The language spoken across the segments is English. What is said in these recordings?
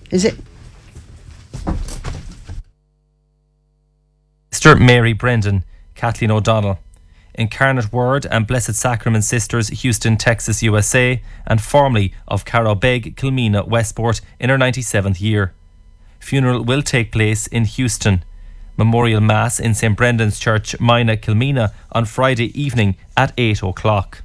Is it? Sister Mary Brendan, Kathleen O'Donnell, Incarnate Word and Blessed Sacrament Sisters, Houston, Texas, USA, and formerly of Carrow Beg, Kilmena, Westport, in her 97th year. Funeral will take place in Houston. Memorial Mass in St. Brendan's Church, Mina, Kilmena, on Friday evening at 8 o'clock.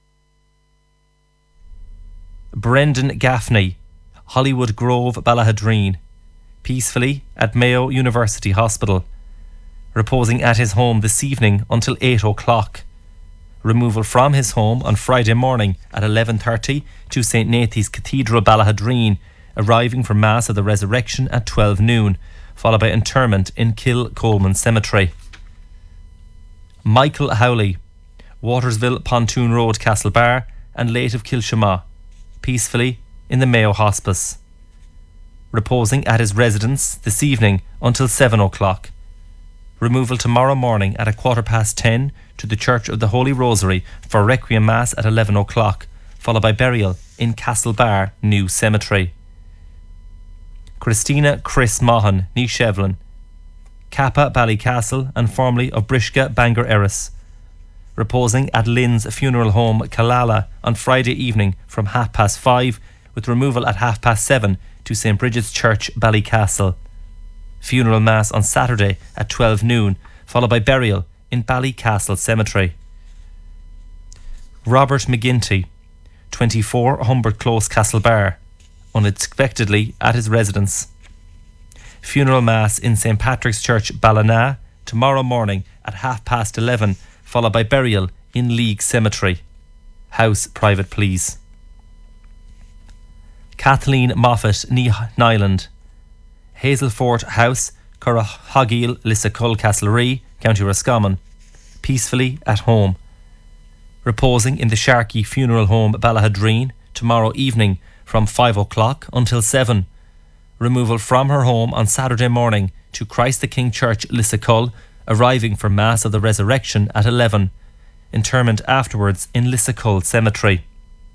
Brendan Gaffney, Hollywood Grove, Ballahadreen, peacefully at Mayo University Hospital. Reposing at his home this evening until 8 o'clock. Removal from his home on Friday morning at 11:30 to St. Nathan's Cathedral, Ballahadreen, arriving for Mass of the Resurrection at 12 noon, followed by interment in Kilcolman Cemetery. Michael Howley, Watersville, Pontoon Road, Castlebar, and late of Kilshama, peacefully in the Mayo Hospice. Reposing at his residence this evening until 7 o'clock. Removal tomorrow morning at 10:15 to the Church of the Holy Rosary for Requiem Mass at 11 o'clock, followed by burial in Castlebar New Cemetery. Christina Chris Mahan, ní Shevlin, Kappa Ballycastle and formerly of Brishka, Bangor Erris. Reposing at Lynn's Funeral Home, Killala, on Friday evening from 5:30, with removal at 7:30 to St. Bridget's Church, Ballycastle. Funeral Mass on Saturday at 12 noon, followed by burial in Ballycastle Cemetery. Robert McGinty, 24 Humbert Close, Castlebar, unexpectedly at his residence. Funeral Mass in St. Patrick's Church, Ballina, tomorrow morning at 11:30, followed by burial in League Cemetery. House private, please. Kathleen Moffat, Nyland, Hazelfort House, Currahogil, Lissacull, Castlerea, County Roscommon, peacefully at home. Reposing in the Sharkey Funeral Home, Ballahadreen, tomorrow evening from 5 o'clock until 7. Removal from her home on Saturday morning to Christ the King Church, Lissacull, arriving for Mass of the Resurrection at 11. Interment afterwards in Lissacull Cemetery.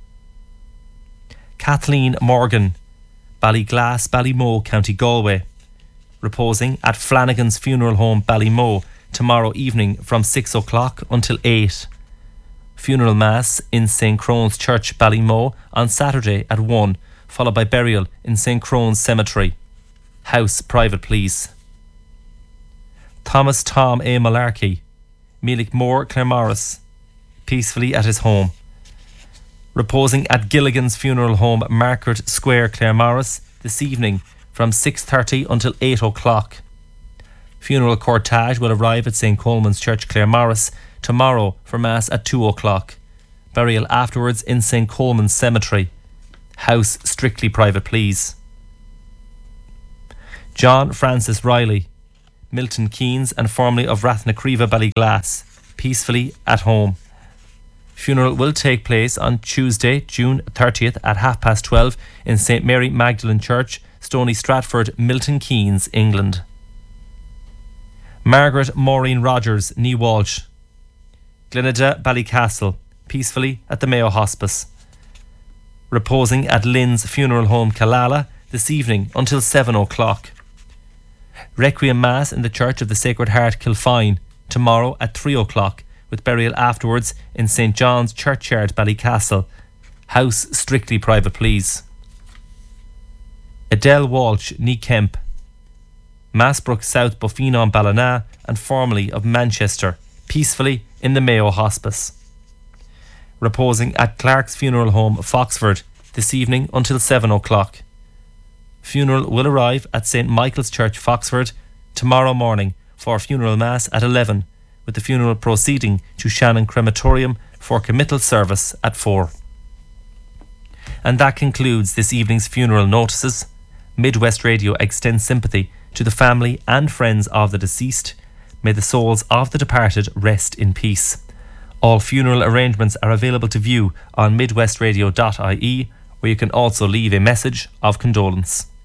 Kathleen Morgan, Ballyglass, Ballymoe, County Galway, reposing at Flanagan's Funeral Home, Ballymoe, tomorrow evening from 6 o'clock until 8. Funeral Mass in St. Crone's Church, Ballymoe, on Saturday at 1, followed by burial in St. Crone's Cemetery. House private, please. Thomas Tom A. Malarkey, Meelickmore, Claremorris, peacefully at his home. Reposing at Gilligan's Funeral Home, Margaret Square, Claremorris, this evening from 6:30 until 8 o'clock. Funeral cortege will arrive at St. Coleman's Church, Claremorris, tomorrow for Mass at 2 o'clock. Burial afterwards in St. Coleman's Cemetery. House strictly private, please. John Francis Riley, Milton Keynes and formerly of Rathnacriva, Ballyglass, peacefully at home. Funeral will take place on Tuesday, June 30th at 12:30 in St. Mary Magdalene Church, Stony Stratford, Milton Keynes, England. Margaret Maureen Rogers, Nee Walsh, Glenada, Ballycastle, peacefully at the Mayo Hospice. Reposing at Lynn's Funeral Home, Killala, this evening until 7 o'clock. Requiem Mass in the Church of the Sacred Heart, Kilfine, tomorrow at 3 o'clock, with burial afterwards in St. John's Churchyard, Ballycastle. House strictly private, please. Adele Walsh, Nee Kemp, Massbrook South, Buffinon, Ballina, and formerly of Manchester, peacefully in the Mayo Hospice. Reposing at Clark's Funeral Home, Foxford, this evening until 7 o'clock. Funeral will arrive at St. Michael's Church, Foxford, tomorrow morning for funeral mass at 11, with the funeral proceeding to Shannon Crematorium for committal service at 4. And that concludes this evening's funeral notices. Midwest Radio extends sympathy to the family and friends of the deceased. May the souls of the departed rest in peace. All funeral arrangements are available to view on midwestradio.ie, where you can also leave a message of condolence.